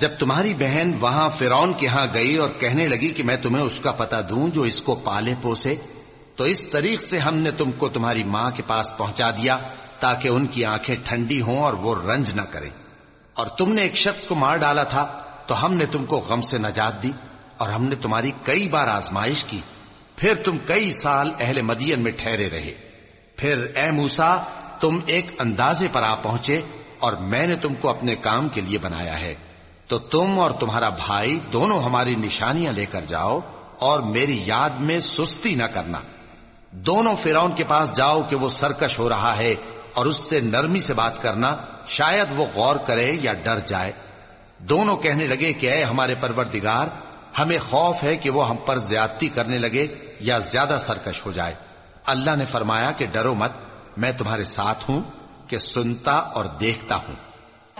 जब तुम्हारी बहन वहां फिरौन के यहां गई और कहने लगी कि मैं तुम्हें उसका पता दूं जो इसको पाले पोसे, तो इस तरीक से हमने तुमको तुम्हारी मां के पास पहुंचा दिया ताकि उनकी आंखें ठंडी हों और वो रंज न करें। और तुमने एक शख्स को मार डाला था तो हमने तुमको गम से नजात दी और हमने तुम्हारी कई बार आजमाइश की, फिर तुम कई साल अहले मदियन में ठहरे रहे। फिर ए मूसा, तुम एक अंदाजे पर आ पहुंचे और मैंने तुमको अपने काम के लिए बनाया है, तो तुम और तुम्हारा भाई दोनों हमारी निशानियां लेकर जाओ और मेरी याद में सुस्ती न करना। दोनों फिरौन के पास जाओ कि वो सरकश हो रहा है और उससे नरमी से बात करना, शायद वो गौर करे या डर जाए। दोनों कहने लगे कि ऐ हमारे परवरदिगार, हमें खौफ है कि वो हम पर ज्यादती करने लगे या ज्यादा सरकश हो जाए। अल्लाह ने फरमाया कि डरो मत, मैं तुम्हारे साथ हूं कि सुनता और देखता हूं।